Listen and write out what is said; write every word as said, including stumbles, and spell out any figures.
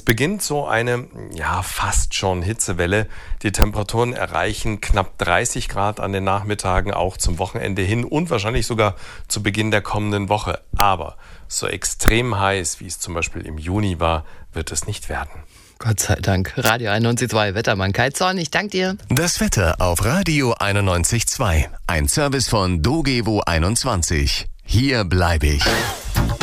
beginnt so eine, ja, fast schon Hitzewelle. Die Temperaturen erreichen knapp dreißig Grad an den Nachmittagen, auch zum Wochenende hin und wahrscheinlich sogar zu Beginn der kommenden Woche. Aber so extrem heiß, wie es zum Beispiel im Juni war, wird es nicht werden. Gott sei Dank. Radio einundneunzig Komma zwei, Wettermann Kai Zorn, ich danke dir. Das Wetter auf Radio einundneunzig Komma zwei. Ein Service von Dogevo einundzwanzig. Hier bleibe ich.